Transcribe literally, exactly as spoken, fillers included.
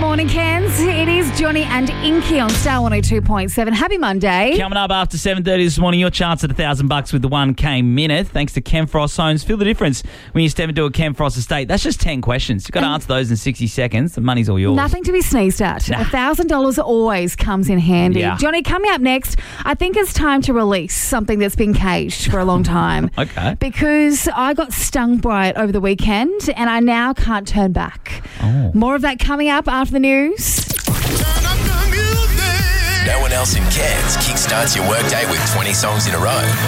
Morning, Cairns. It is Johnny and Inky on Star one oh two point seven. Happy Monday. Coming up after seven thirty this morning, your chance at one thousand bucks with the one K minute. Thanks to Ken Frost Homes. Feel the difference when you step into a Ken Frost estate. That's just ten questions. You've got to answer those in sixty seconds. The money's all yours. Nothing to be sneezed at. Nah. one thousand dollars always comes in handy. Yeah. Johnny, coming up next, I think it's time to release something that's been caged for a long time. Okay. Because I got stung by it over the weekend and I now can't turn back. Oh. More of that coming up after the news. No one else in Cairns kickstarts your workday with twenty songs in a row.